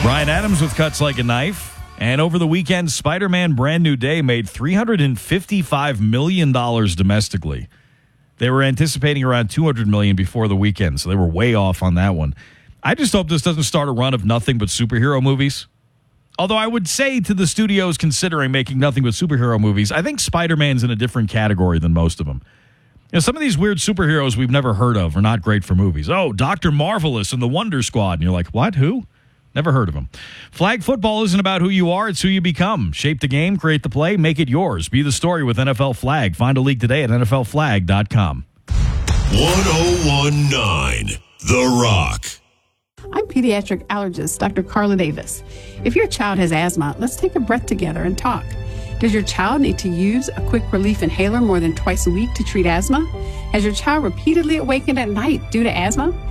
Bryan Adams with Cuts Like a Knife. And over the weekend, Spider-Man Brand New Day made $355 million domestically. They were anticipating around $200 million before the weekend, so they were way off on that one. I just hope this doesn't start a run of nothing but superhero movies. Although I would say to the studios considering making nothing but superhero movies, I think Spider-Man's in a different category than most of them. You know, some of these weird superheroes we've never heard of are not great for movies. Oh, Dr. Marvelous and the Wonder Squad. And you're like, what? Who? Never heard of him. Flag football isn't about who you are, it's who you become. Shape the game, create the play, make it yours. Be the story with NFL Flag. Find a league today at NFLflag.com. 1019 The Rock. I'm pediatric allergist Dr. Carla Davis. If your child has asthma, let's take a breath together and talk. Does your child need to use a quick relief inhaler more than twice a week to treat asthma? Has your child repeatedly awakened at night due to asthma?